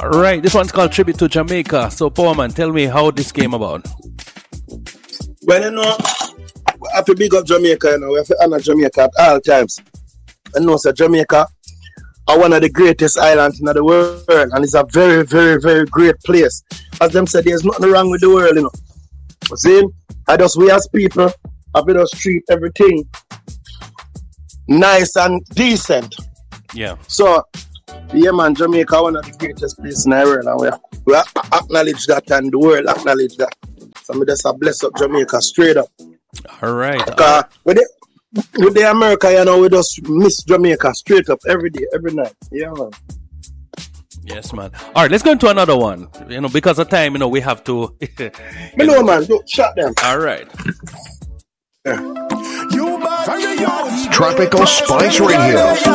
Right, this one's called Tribute to Jamaica. So, Powerman, tell me how this came about. Well, we have to big up Jamaica, we have to honor Jamaica at all times. So Jamaica are one of the greatest islands in the world, and it's a very, very, very great place. As them said, there's nothing wrong with the world, See, we as people have to treat everything nice and decent. Yeah. So, yeah, man, Jamaica one of the greatest places in the world, and we acknowledge that, and the world acknowledge that. So, we just bless up Jamaica straight up. All right. With the America, we just miss Jamaica straight up every day, every night. Yeah, man. Yes, man. All right, let's go into another one. Because of time, we have to. Man, don't shut them. All right. Tropical Spice Radio.